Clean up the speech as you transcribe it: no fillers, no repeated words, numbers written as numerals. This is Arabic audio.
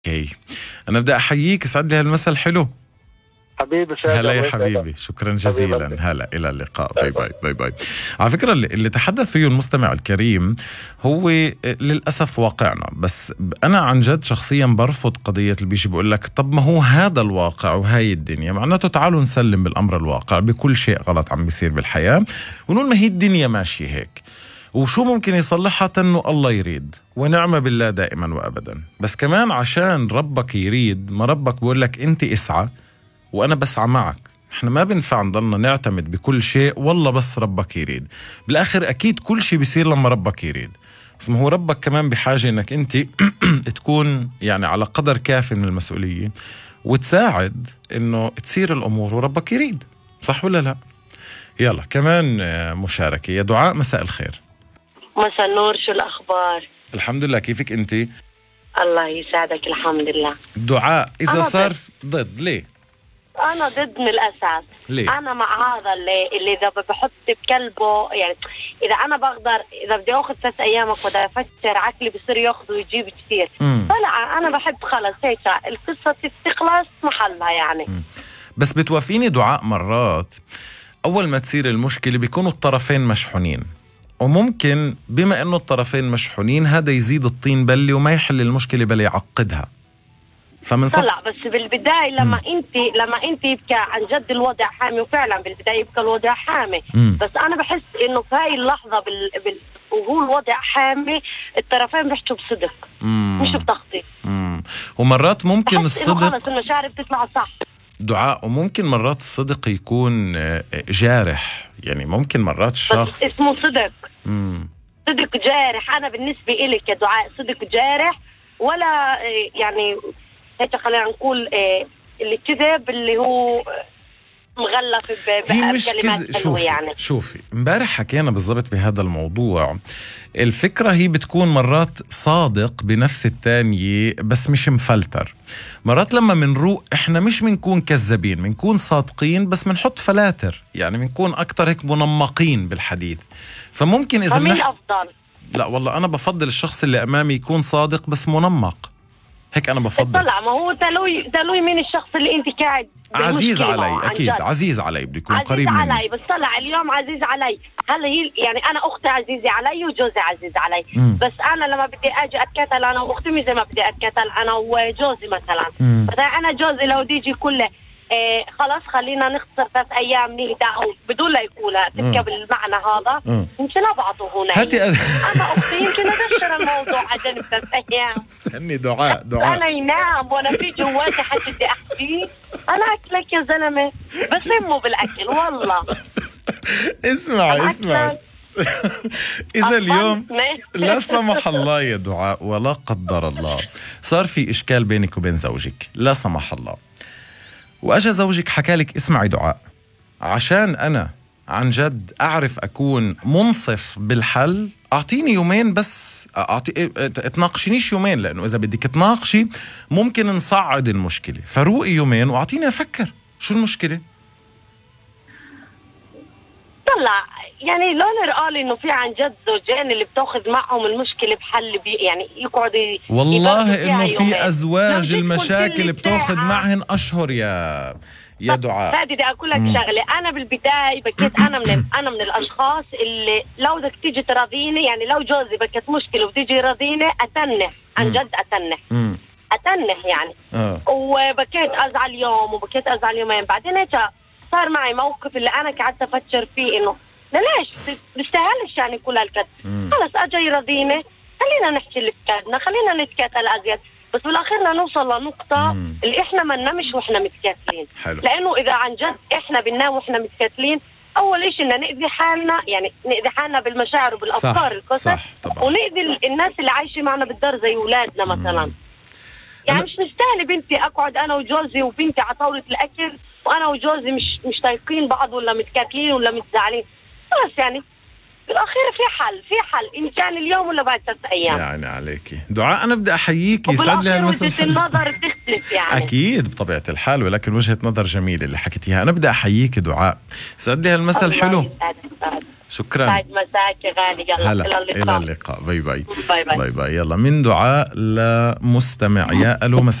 اوكي، انا بدي احييك، يسعد لي هالمساء الحلو. حبيبي شادي، هلا يا حبيبي، شكرا جزيلا. هلا، الى اللقاء. باي باي باي باي. على فكره اللي تحدث فيه المستمع الكريم هو للاسف واقعنا، بس انا عن جد شخصيا برفض قضيه اللي بيجي بقول لك طب ما هو هذا الواقع وهاي الدنيا، معناته تعالوا نسلم بالامر الواقع بكل شيء غلط عم بيصير بالحياه ونقول ما هي الدنيا ماشيه هيك، وشو ممكن يصلحها تنو الله يريد ونعم بالله دائما وابدا. بس كمان عشان ربك يريد، ما ربك بقول لك انت اسعى وانا بسعى معك. احنا ما بنفع نضلنا نعتمد بكل شيء والله بس ربك يريد. بالاخر اكيد كل شيء بيصير لما ربك يريد، بس ما هو ربك كمان بحاجة انك انت تكون يعني على قدر كافي من المسؤولية وتساعد انه تصير الامور وربك يريد. صح ولا لا؟ يلا كمان مشاركة. يا دعاء، مساء الخير. مساء النور، شو الأخبار؟ الحمد لله، كيفك انت؟ الله يسعدك، الحمد لله. دعاء، إذا صار ضد. ضد ليه؟ أنا ضد من الأساس. ليه؟ أنا مع هذا اللي إذا بحط بكلبه، يعني إذا أنا بقدر، إذا بدي أخذ 3 أيامك وبدي أفكر عقلي بصير يأخذ ويجيب كثير. فلا، أنا بحب خلص هيك القصة تخلص محلها يعني. بس بتوافيني دعاء مرات أول ما تصير المشكلة بيكونوا الطرفين مشحونين، وممكن بما أنه الطرفين مشحونين هذا يزيد الطين بلي وما يحل المشكلة بل يعقدها. طلع بس بالبداية لما انت يبقى عن جد الوضع حامي، وفعلا بالبداية يبقى الوضع حامي. بس انا بحس انه في هاي اللحظة وهو الوضع حامي الطرفين بيحكوا بصدق مش بتخطيط. ومرات ممكن الصدق خلص المشاعر بتطلع صح دعاء، وممكن مرات الصدق يكون جارح، يعني ممكن مرات الشخص اسمه صدق. صدق جارح. انا بالنسبة إلي كدعاء صدق جارح، ولا يعني هيك خلينا نقول الكذب اللي هو مغلف بكلمات حلوة. يعني شوفي امبارح حكينا بالضبط بهذا الموضوع. الفكرة هي بتكون مرات صادق بنفس الثانية بس مش مفلتر. مرات لما منروق احنا مش منكون كذابين، منكون صادقين بس منحط فلاتر، يعني منكون اكتر هيك منمقين بالحديث. فممكن اذا مين افضل؟ لا والله انا بفضل الشخص اللي امامي يكون صادق بس منمق، هيك انا بفضل. طلع ما هو تلوي مين الشخص اللي انت قاعد عزيز علي، اكيد عزيز علي، بده يكون قريب مني. عزيز علي، بس طلع اليوم عزيز علي. هل هي يعني انا اختي عزيزه علي وجوزي عزيز علي. بس انا لما بدي اجي اتكتل انا واختي مش زي ما بدي اتكتل انا وجوزي مثلا. مثلا انا جوزي لو دي يجي كله خلاص خلينا نخسر 3 أيام نهدى، أو بدون لا يقولها تبقى بالمعنى هذا يمكن أبعطه هنا. أنا أختي يمكن أدشر الموضوع عشان 3 أيام. استني دعاء أنا ينام وأنا في جواتي حاجة بدي أحكي. أنا أكلك يا زلمة، بس همه بالأكل والله. اسمع إذا اليوم لا سمح الله يا دعاء ولا قدر الله صار في إشكال بينك وبين زوجك، لا سمح الله، وأجا زوجك حكالك اسمعي دعاء، عشان أنا عن جد أعرف أكون منصف بالحل أعطيني يومين بس، تناقشنيش يومين، لأنه إذا بدك تناقشي ممكن نصعد المشكلة، فروقي يومين وأعطيني أفكر شو المشكلة. طلع يعني لو نرقال انه في عن جد زوجين اللي بتاخذ معهم المشكله بحل يعني يقعدوا والله انه في ازواج المشاكل بتاخذ معهن اشهر يا دعاء. لا بدي اقول لك شغله، انا بالبدايه بكيت انا من الاشخاص اللي لو بدك تيجي تراضيني، يعني لو جوزي بكت مشكله وتيجي يراضيني اتنح عن جد اتنح يعني. وبكيت ازعل يوم وبكيت ازعل يومين، بعدين هيك صار معي موقف اللي انا قعدت افكر فيه انه ليش بيستاهلش يعني كل هالكد. خلص اجى يرضيني، خلينا نحكي اللي بكادنا، خلينا نتكاتل ازيد، بس بالاخير نوصل لنقطه اللي احنا ما ننامش واحنا متكاتلين. لانه اذا عن جد احنا بننام واحنا متكاتلين، اول شيء ان نأذي حالنا، يعني نأذي حالنا بالمشاعر وبالافكار القصص، ونأذي الناس اللي عايشه معنا بالدار زي اولادنا مثلا. يعني مش مستاهل بنتي اقعد انا وجوزي وبنتي على طاوله الاكل وانا وجوزي مش طايقين بعض ولا متكاتلين ولا متزعلين. خلاص يعني بالاخير في حل ان كان اليوم ولا بعد 3 أيام. يعني عليكي دعاء، انا بدي احييكي، يسعد لي المسا. وجهة النظر بتختلف يعني اكيد بطبيعه الحال، ولكن وجهه نظر جميله اللي حكيتيها. انا بدي احييكي دعاء، يسعد لي هالمسا الحلو. شكرا. سعد مساك يا غالي. يلا هلا إلى اللقاء. إلى اللقاء. باي باي. باي باي. باي باي. يلا من دعاء لمستمع. يا ألو.